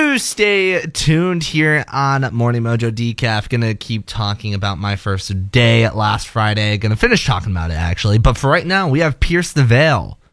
Do stay tuned here on Morning Mojo Decaf. Gonna keep talking about my first day last Friday. Gonna finish talking about it, actually. But for right now, we have Pierce the Veil